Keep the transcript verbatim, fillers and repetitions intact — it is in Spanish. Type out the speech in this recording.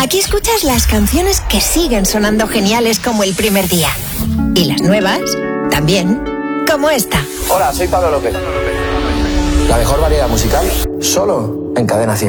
Aquí escuchas las canciones que siguen sonando geniales como el primer día. Y las nuevas, también, como esta. Hola, soy Pablo López. La mejor variedad musical, solo en Cadena cien.